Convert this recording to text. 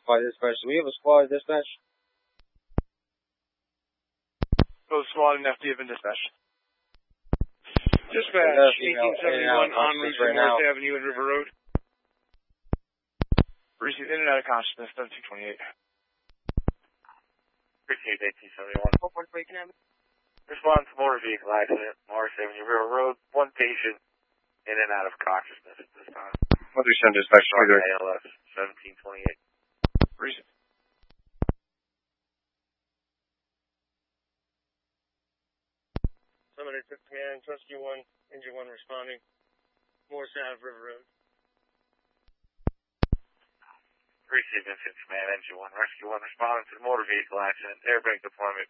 Fire dispatch. Do we have a squad dispatch? Both squad and FD have been dispatched. Dispatch, 1871 en route to North Avenue and River Road. Received in and out of consciousness, 1728. Received 1871. Response to motor vehicle accident, Morris Avenue, River Road. One patient in and out of consciousness at this time. Mother send dispatch. ALS, 1728. Received. Somebody took command, rescue 1, engine 1 responding. Morris Ave, River Road. Received incident command, engine 1, rescue 1 responding to the motor vehicle accident, airbag deployment,